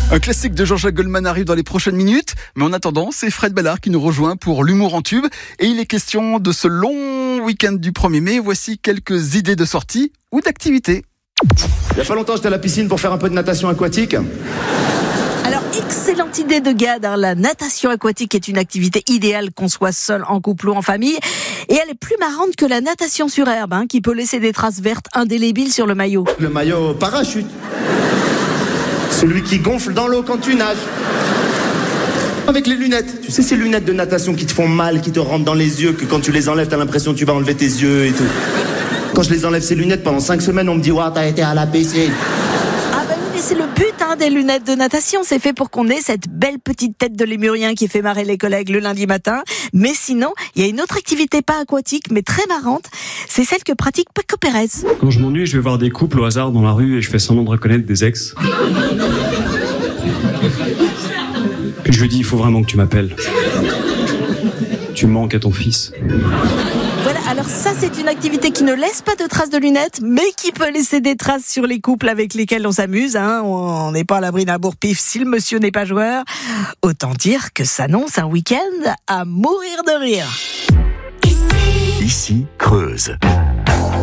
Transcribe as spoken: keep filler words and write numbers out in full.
Un classique de Jean-Jacques Goldman arrive dans les prochaines minutes, mais en attendant, c'est Fred Ballard qui nous rejoint pour l'humour en tube. Et il est question de ce long week-end du premier mai. Voici quelques idées de sortie ou d'activité. Il n'y a pas longtemps, j'étais à la piscine pour faire un peu de natation aquatique. Alors, excellente idée de Gad, hein. La natation aquatique est une activité idéale qu'on soit seul, en couple ou en famille. Et elle est plus marrante que la natation sur herbe, hein, qui peut laisser des traces vertes indélébiles sur le maillot. Le maillot parachute. Celui qui gonfle dans l'eau quand tu nages. Avec les lunettes. Tu sais, ces lunettes de natation qui te font mal, qui te rentrent dans les yeux, que quand tu les enlèves, t'as l'impression que tu vas enlever tes yeux et tout. Quand je les enlève, ces lunettes, pendant cinq semaines, on me dit « Ouah, t'as été à la piscine ». Ah bah oui, mais c'est le but hein, des lunettes de natation. C'est fait pour qu'on ait cette belle petite tête de lémurien qui fait marrer les collègues le lundi matin. Mais sinon, il y a une autre activité pas aquatique, mais très marrante. C'est celle que pratique Paco Pérez. Quand je m'ennuie, je vais voir des couples au hasard dans la rue et je fais semblant de reconnaître des ex. Puis je lui dis, il faut vraiment que tu m'appelles. Tu manques à ton fils. Voilà, alors ça c'est une activité qui ne laisse pas de traces de lunettes, mais qui peut laisser des traces sur les couples avec lesquels on s'amuse. Hein. On n'est pas à l'abri d'un bourre-pif si le monsieur n'est pas joueur. Autant dire que s'annonce un week-end à mourir de rire. Ici, Creuse.